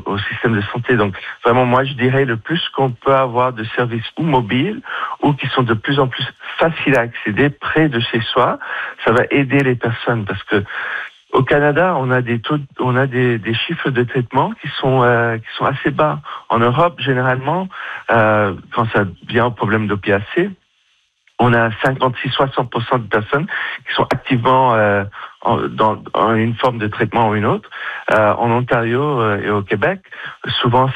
au système de santé. Donc vraiment, moi je dirais le plus qu'on peut avoir de services ou mobiles ou qui sont de plus en plus faciles à accéder près de chez soi, ça va aider les personnes parce que au Canada, on a des chiffres de traitement qui sont assez bas. En Europe, généralement, quand ça vient au problème d'opiacés, on a 56-60% de personnes qui sont activement dans une forme de traitement ou une autre. En Ontario et au Québec, souvent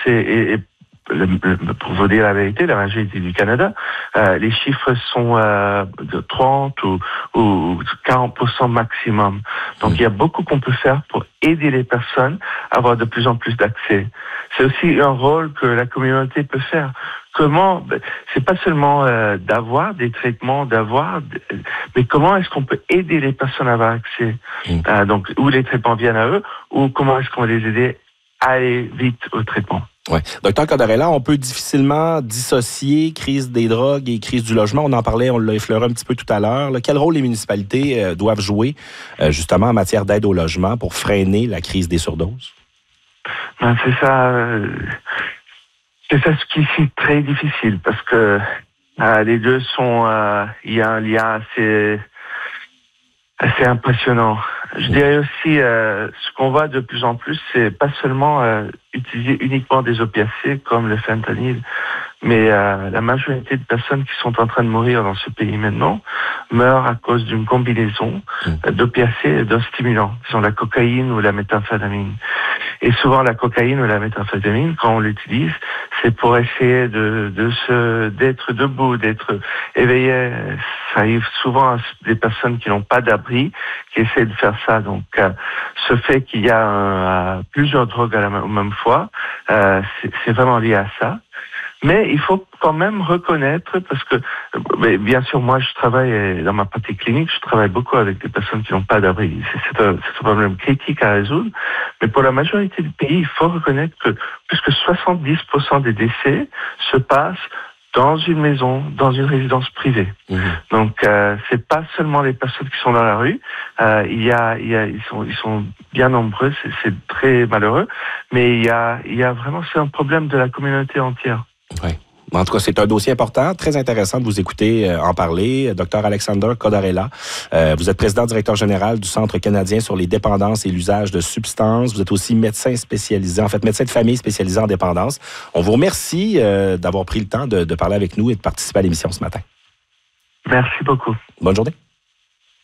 pour vous dire la vérité, la majorité du Canada, les chiffres sont de 30 ou 40% maximum. Donc il y a beaucoup qu'on peut faire pour aider les personnes à avoir de plus en plus d'accès. C'est aussi un rôle que la communauté peut faire. Comment, c'est pas seulement d'avoir des traitements, mais comment est-ce qu'on peut aider les personnes à avoir accès, donc où les traitements viennent à eux, ou comment est-ce qu'on va les aider à aller vite au traitement. Oui. Docteur Codarella, on peut difficilement dissocier crise des drogues et crise du logement. On en parlait, on l'a effleuré un petit peu tout à l'heure. Quel rôle les municipalités doivent jouer justement en matière d'aide au logement pour freiner la crise des surdoses? C'est ça ce qui est très difficile parce que les deux sont, il y a un lien assez impressionnant. Je dirais aussi, ce qu'on voit de plus en plus, c'est pas seulement utiliser uniquement des opiacés comme le fentanyl, mais la majorité de personnes qui sont en train de mourir dans ce pays maintenant meurent à cause d'une combinaison d'opiacés et de stimulants, disons la cocaïne ou la méthamphétamine. Et souvent la cocaïne ou la méthamphétamine, quand on l'utilise, c'est pour essayer d'être debout, d'être éveillé. Ça arrive souvent à des personnes qui n'ont pas d'abri, qui essaient de faire ça. Donc, ce fait qu'il y a plusieurs drogues au même fois, c'est vraiment lié à ça. Mais il faut quand même reconnaître, parce que, bien sûr, moi, je travaille dans ma pratique clinique, je travaille beaucoup avec des personnes qui n'ont pas d'abri. C'est un problème critique à résoudre. Mais pour la majorité du pays, il faut reconnaître que plus que 70% des décès se passent dans une maison, dans une résidence privée. Donc, c'est pas seulement les personnes qui sont dans la rue. Ils sont bien nombreux. C'est très malheureux. Mais il y a vraiment, c'est un problème de la communauté entière. Oui. En tout cas, c'est un dossier important, très intéressant de vous écouter en parler. Dr Alexander Codarella, vous êtes président-directeur général du Centre canadien sur les dépendances et l'usage de substances. Vous êtes aussi médecin spécialisé, médecin de famille spécialisé en dépendance. On vous remercie d'avoir pris le temps de parler avec nous et de participer à l'émission ce matin. Merci beaucoup. Bonne journée.